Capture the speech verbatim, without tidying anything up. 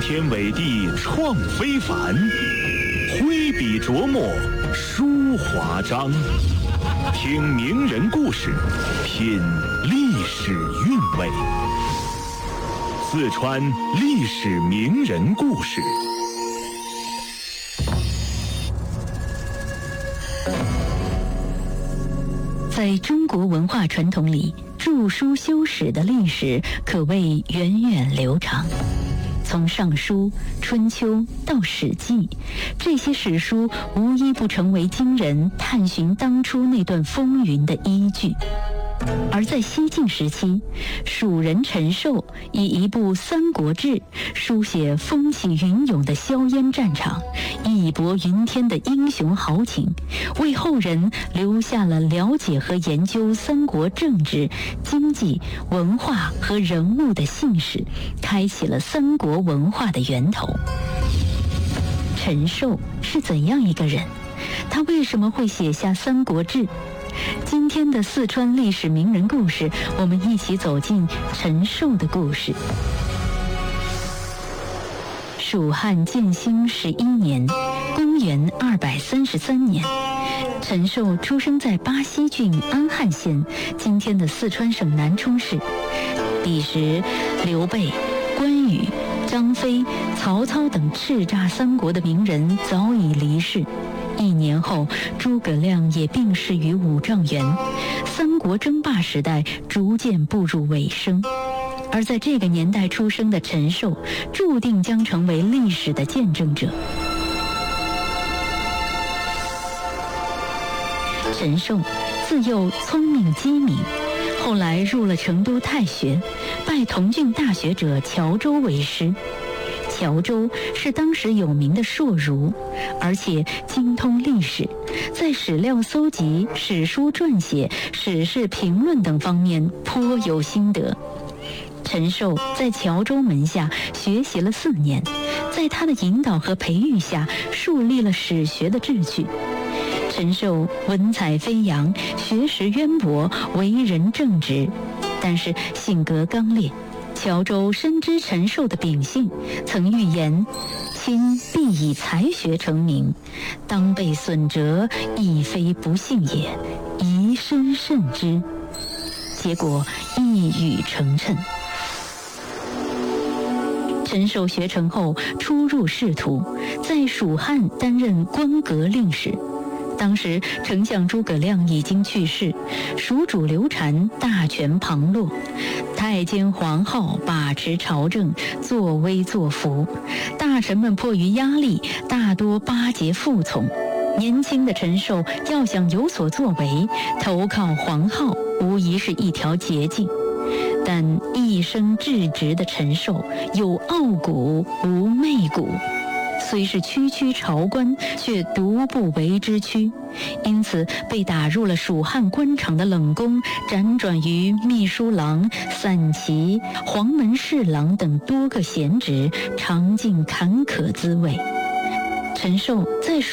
天伟地创非凡，挥笔琢磨书华章。听名人故事，品历史韵味。四川历史名人故事。 在中国文化传统里，著书修史的历史可谓源远流长。从《尚书》《春秋》到《史记》，这些史书无一不成为今人探寻当初那段风云的依据。而在西晋时期，蜀人陈寿以一部《三国志》书写风起云涌的硝烟战场，义薄云天的英雄豪情，为后人留下了了解和研究三国政治、经济、文化和人物的信史，开启了三国文化的源头。陈寿是怎样一个人？他为什么会写下《三国志》？今天的四川历史名人故事，我们一起走进陈寿的故事。蜀汉建兴十一年，公元二百三十三年，陈寿出生在巴西郡安汉县，今天的四川省南充市。彼时，刘备、关羽、张飞、曹操等叱咤三国的名人早已离世。一年后，诸葛亮也病逝于五丈原，三国争霸时代逐渐步入尾声。而在这个年代出生的陈寿，注定将成为历史的见证者。陈寿自幼聪明机敏，后来入了成都太学，拜同郡大学者乔州为师。乔州是当时有名的硕儒，而且精通历史，在史料搜集、史书撰写、史事评论等方面颇有心得。陈寿在乔州门下学习了四年，在他的引导和培育下，树立了史学的志趣。陈寿文采飞扬，学识渊博，为人正直，但是性格刚烈。乔州深知陈寿的秉性，曾预言亲必以才学成名，当被损折，亦非不幸也，宜深慎之。结果一语成谶。陈寿学成后出入仕途，在蜀汉担任官阁令史。当时丞相诸葛亮已经去世，蜀主刘禅大权旁落，太监黄皓把持朝政，作威作福，大臣们迫于压力，大多巴结附从。年轻的陈寿要想有所作为，投靠黄皓无疑是一条捷径。但一生至直的陈寿有傲骨无媚骨，虽是区区朝官，却独不为之屈，因此被打入了蜀汉官场的冷宫，辗转于秘书郎、散骑、黄门侍郎等多个闲职，尝尽坎坷滋味。陈寿在蜀